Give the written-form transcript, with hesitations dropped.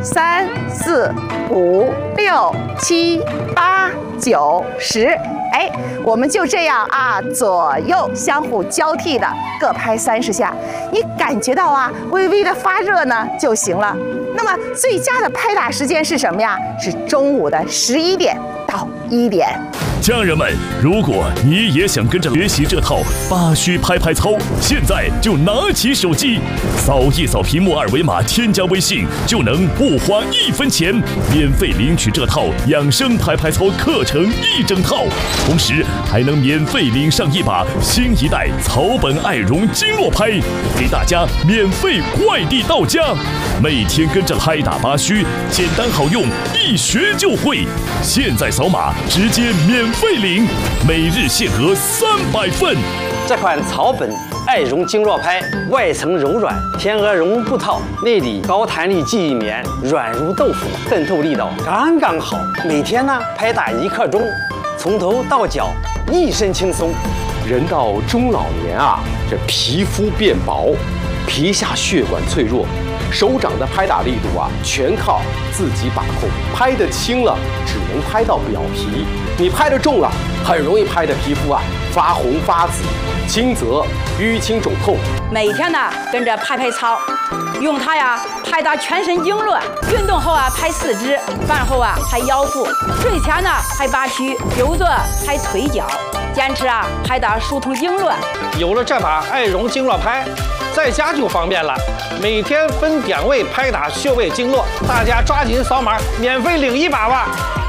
3、4、5、6、7、8、9、10。哎，我们就这样啊，左右相互交替的各拍30下，你感觉到啊，微微的发热呢就行了。那么最佳的拍打时间是什么呀？是中午的11点到1点。 家人们，如果你也想跟着学习这套8虚拍拍操，现在就拿起手机，扫一扫屏幕2维码，添加微信，就能不花1分钱，免费领取这套养生拍拍操课程1整套，同时还能免费领上一把新一代草本爱绒经络拍，给大家免费快递到家。每天跟着拍打8虚，简单好用，一学就会。现在扫码直接免费领，每日限额300份。 这款草本爱绒经络拍，外层柔软，天鹅绒布套，内里高弹力记忆棉，软如豆腐，渗透力道刚刚好。每天呢拍打1刻钟，从头到脚一身轻松。 人到中老年啊，这皮肤变薄，皮下血管脆弱，手掌的拍打力度啊，全靠自己把控。拍得轻了，只能拍到表皮；你拍得重了，很容易拍的皮肤啊发红发紫，轻则淤青肿痛。 每天呢跟着拍拍操，用它呀拍打全身经络，运动后啊拍四肢，饭后啊拍腰腹，睡前呢拍8虚，久坐拍腿脚，坚持啊拍打疏通经络。 有了这把爱绒经络拍，在家就方便了，每天分点位拍打穴位经络，大家抓紧扫码，免费领一把吧。